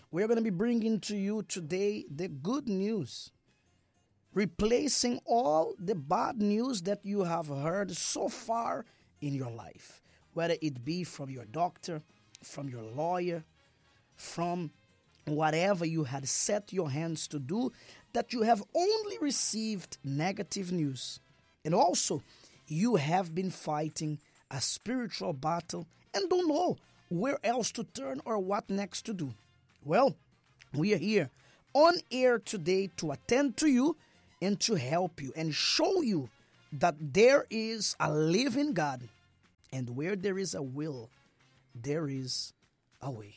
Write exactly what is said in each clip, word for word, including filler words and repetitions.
We're going to be bringing to you today the good news, replacing all the bad news that you have heard so far in your life, whether it be from your doctor, from your lawyer, from whatever you had set your hands to do, that you have only received negative news. And also, you have been fighting a spiritual battle and don't know where else to turn or what next to do. Well, we are here on air today to attend to you and to help you and show you that there is a living God, and where there is a will, there is a way.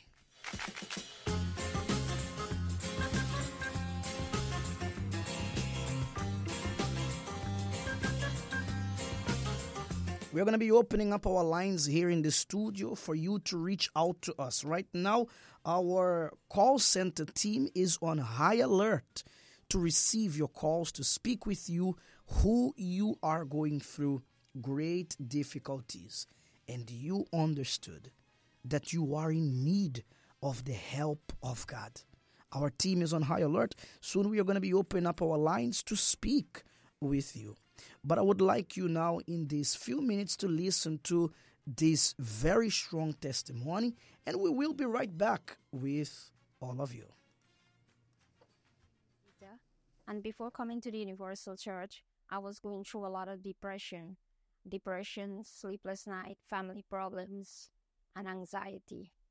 We're going to be opening up our lines here in the studio for you to reach out to us. Right now, our call center team is on high alert to receive your calls, to speak with you who you are going through great difficulties. And you understood that you are in need of the help of God. Our team is on high alert. Soon we are going to be opening up our lines to speak with you. But I would like you now in these few minutes to listen to this very strong testimony, and we will be right back with all of you. And before coming to the Universal Church, I was going through a lot of depression. Depression, sleepless night, family problems, and anxiety.